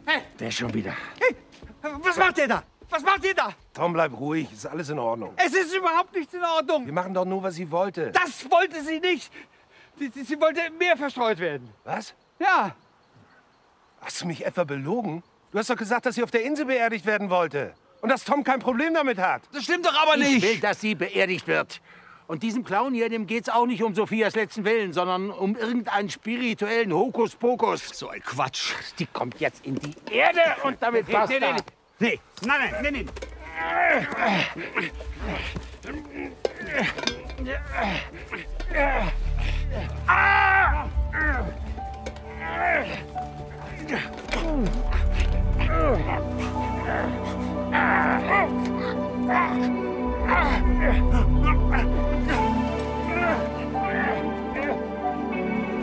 Hey! Der schon wieder. Hey! Was macht ihr da? Was macht ihr da? Tom, bleib ruhig. Ist alles in Ordnung. Es ist überhaupt nichts in Ordnung. Wir machen doch nur, was sie wollte. Das wollte sie nicht. Sie wollte mehr verstreut werden. Was? Ja. Hast du mich etwa belogen? Du hast doch gesagt, dass sie auf der Insel beerdigt werden wollte. Und dass Tom kein Problem damit hat. Das stimmt doch aber nicht. Ich will, dass sie beerdigt wird. Und diesem Clown hier, dem geht's auch nicht um Sophias letzten Willen, sondern um irgendeinen spirituellen Hokuspokus. So ein Quatsch. Die kommt jetzt in die Erde und damit basta. Nee. Nein.